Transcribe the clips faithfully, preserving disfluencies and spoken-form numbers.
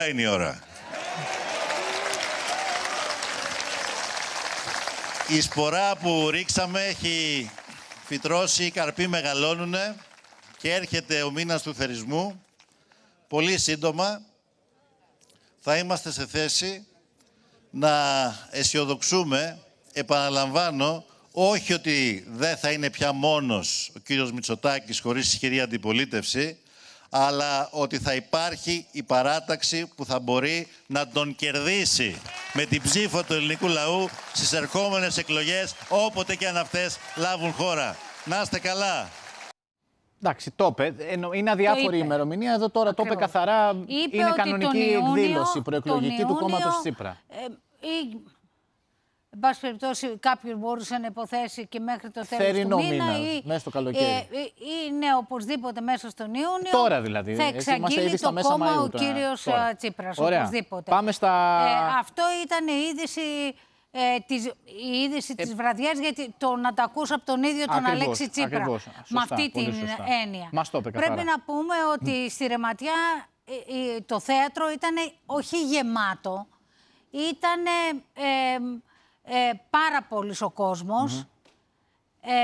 Είναι η ώρα. Η σπορά που ρίξαμε έχει φυτρώσει, οι καρποί μεγαλώνουνε και έρχεται ο μήνας του θερισμού. Πολύ σύντομα θα είμαστε σε θέση να αισιοδοξούμε, επαναλαμβάνω, όχι ότι δεν θα είναι πια μόνος ο κύριος Μητσοτάκης χωρίς ισχυρή αντιπολίτευση, αλλά ότι θα υπάρχει η παράταξη που θα μπορεί να τον κερδίσει με την ψήφο του ελληνικού λαού στις ερχόμενες εκλογές, όποτε και αν αυτές λάβουν χώρα. Να είστε καλά. Εντάξει, το είπε. Είναι αδιάφορη η ημερομηνία. Εδώ τώρα το είπε καθαρά. Είπε είναι κανονική Ιούνιο, εκδήλωση προεκλογική του κόμματος Τσίπρα. Ε, ή, εν πάση περιπτώσει, κάποιος μπορούσε να υποθέσει και μέχρι το τέλος Θερινό του μήνα. μήνα, Ή, μέσα στο καλοκαίρι. Ε, είναι οπωσδήποτε μέσα στον Ιούνιο. Τώρα δηλαδή. Θα εξαγγείλει το κόμμα ο κύριος τώρα. Τσίπρας. Ωραία. Οπωσδήποτε. Πάμε στα... Ε, αυτό ήταν η είδηση... Ε, της, η είδηση ε, της βραδιάς, γιατί το να τα ακούσω από τον ίδιο τον ακριβώς, Αλέξη Τσίπρα. Ακριβώς, σωστά, με αυτή την σωστά. έννοια. Μας το είπε καθαρά. Πρέπει να πούμε ότι mm. στη Ρεματιά ε, το θέατρο ήταν όχι γεμάτο, ήταν ε, ε, πάρα πολύς ο κόσμος. Mm-hmm. ε,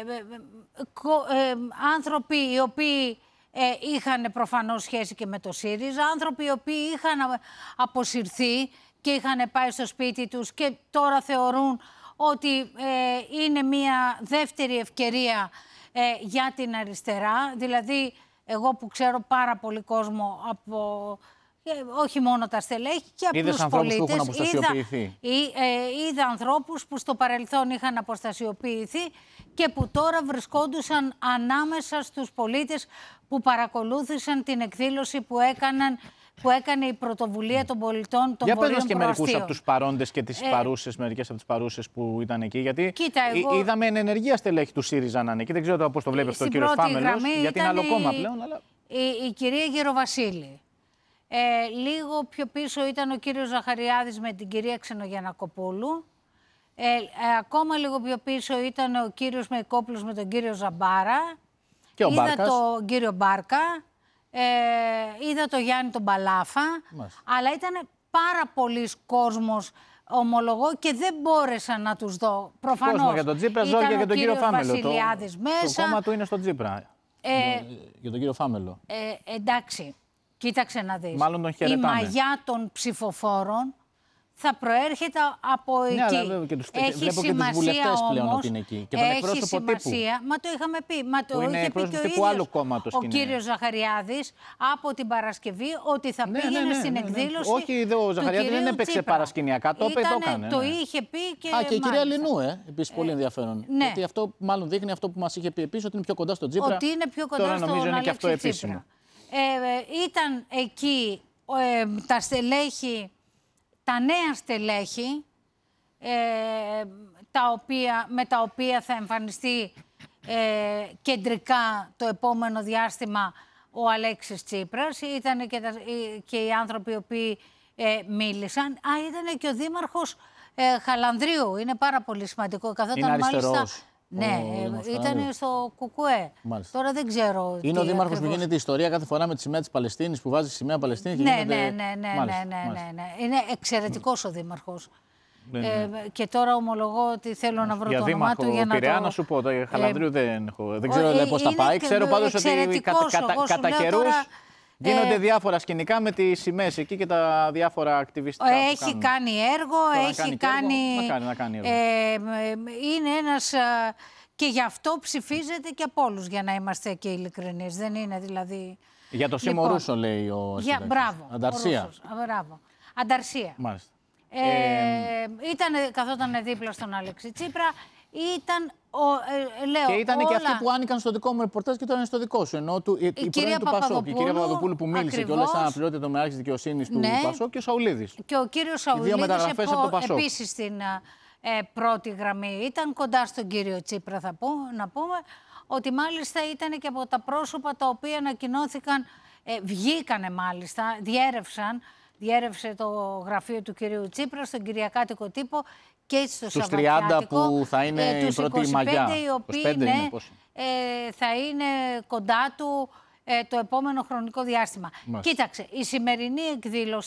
ε, ε, άνθρωποι οι οποίοι ε, είχαν προφανώς σχέση και με το ΣΥΡΙΖΑ, άνθρωποι οι οποίοι είχαν αποσυρθεί και είχαν πάει στο σπίτι τους και τώρα θεωρούν ότι ε, είναι μια δεύτερη ευκαιρία ε, για την αριστερά. Δηλαδή, εγώ που ξέρω πάρα πολύ κόσμο από... Ε, όχι μόνο τα στελέχη και απλούς πολίτες. Που έχουν αποστασιοποιηθεί. Είδα, ε, είδα ανθρώπους που στο παρελθόν είχαν αποστασιοποιηθεί και που τώρα βρισκόντουσαν ανάμεσα στους πολίτες που παρακολούθησαν την εκδήλωση που έκαναν που έκανε η πρωτοβουλία των πολιτών των Για Βορείων πες μας και μερικούς από τους παρόντες και τις ε, παρούσες, μερικές από τις παρούσες που ήταν εκεί. Γιατί κοίτα, εγώ... είδαμε ενεργεία στελέχη του ΣΥΡΙΖΑ να είναι εκεί. Δεν ξέρω πώς το βλέπει αυτό ο κύριος Φάμελος, γιατί είναι άλλο κόμμα πλέον. Αλλά... Η, η κυρία Γεροβασίλη. Ε, λίγο πιο πίσω ήταν ο κύριος Ζαχαριάδης με την κυρία Ξενογιαννακοπούλου. Ε, ε, ακόμα λίγο πιο πίσω ήταν ο κύριος Μεϊκόπουλος με τον κύριο Ζαμπάρα. Και ο Είδα Μπάρκας. τον κύριο Μπάρκα. Ε, είδα το Γιάννη τον Παλάφα, Μάλιστα. αλλά ήταν πάρα πολλοί κόσμος, ομολογώ, και δεν μπόρεσα να τους δω. Προφανώς κόσμο για τον Τσίπρα, Ζόρια για τον κύριο Φάμελο. Βασιλιάδης το, μέσα. Το κόμμα του είναι στον Τσίπρα. Ε, για τον κύριο Φάμελο. Ε, εντάξει, κοίταξε να δεις. Μάλλον τον η μαγιά των ψηφοφόρων θα προέρχεται από εκεί. Ναι, αλλά και τους, έχει βλέπω και τους βουλευτές πλέον ότι είναι εκεί. Και τον έχει σημασία. Τύπου. Μα το είχαμε πει. Μα το είναι είχε πει και ο ίδιος άλλου κόμματος ο κύριος Ζαχαριάδης από την Παρασκευή ότι θα ναι, πήγαινε ναι, ναι, στην ναι, ναι. εκδήλωση. Όχι, ο Ζαχαριάδης δεν έπαιξε Τσίπρα. παρασκηνιακά. Το είπε, το έκανε. Το ναι. είχε πει και. Α, και η κυρία Λινού, ε, επίσης πολύ ενδιαφέρον. Ναι. Γιατί αυτό μάλλον δείχνει αυτό που μας είχε πει επίσης, ότι είναι πιο κοντά στον Τσίπρα. Ότι είναι πιο κοντά στον νομίζω είναι και αυτό επίσημο. Ήταν εκεί τα στελέχη. Τα νέα στελέχη, ε, τα οποία, με τα οποία θα εμφανιστεί ε, κεντρικά το επόμενο διάστημα ο Αλέξης Τσίπρας. Ήταν και, τα, και οι άνθρωποι οι οποίοι ε, μίλησαν. Α, ήταν και ο δήμαρχος ε, Χαλανδρίου. Είναι πάρα πολύ σημαντικό. Είναι αριστερός. Ναι, ήταν στο Κουκουέ. Μάλιστα. Τώρα δεν ξέρω. Είναι ο δήμαρχος που γίνεται ιστορία κάθε φορά με τη σημαία της Παλαιστίνης, που βάζει τη σημαία Παλαιστίνης. Ναι, γίνεται... ναι, ναι, ναι, μάλιστα, ναι, ναι, μάλιστα. ναι. Είναι εξαιρετικός ο δήμαρχος. Ναι, ναι. Ε, και τώρα ομολογώ ότι θέλω να βρω για το όνομά του για να Πειραιά, το... να σου πω, το Χαλανδρίου ε, δεν έχω. Δεν ο, ξέρω ε, πώς θα πάει. Ξέρω πάντως ότι κατα, κατα, κατά καιρούς τώρα, γίνονται ε, διάφορα σκηνικά με τις σημαίες εκεί και τα διάφορα ακτιβιστικά. Έχει κάνει έργο, τώρα έχει κάνει. κάνει... Να κάνει, να κάνει έργο. Ε, είναι ένας... Και γι' αυτό ψηφίζεται και από όλους, για να είμαστε και ειλικρινείς. Δεν είναι δηλαδή... Για το Σίμω λοιπόν, Ρούσο, λέει ο για, Μπράβο. Ανταρσία. Ρούσος, μπράβο. Ανταρσία. Μάλιστα. Ε, ε, ήταν, καθόταν δίπλα στον Αλέξη Τσίπρα. Ήταν, ο, ε, λέω, και ήταν όλα... και αυτοί που άνοικαν στο δικό μου ρεπορτάζ και τώρα είναι στο δικό σου. Ενώ του, η, η, η πρώην του Πασόκ, η κυρία Παπαδοπούλου που μίλησε και όλα σαν αναπληρώτη το μεράρχης δικαιοσύνης του ναι. Πασόκ και ο Σαουλίδης. Και ο κύριος Σαουλίδης επίσης στην ε, πρώτη γραμμή. Ήταν κοντά στον κύριο Τσίπρα, θα πω, να πούμε, ότι μάλιστα ήταν και από τα πρόσωπα τα οποία ανακοινώθηκαν, ε, βγήκανε μάλιστα, διέρευσαν, διέρευσε το γραφείο του κυρίου Τσίπρα στον Κυριακάτικο Τύπο και στο στους Σαββατιάτικο. τριάντα που θα είναι ε, η πρώτη μαγιά. οι οποίοι ναι, είναι, ε, θα είναι κοντά του ε, το επόμενο χρονικό διάστημα. Μάλιστα. Κοίταξε, η σημερινή εκδήλωση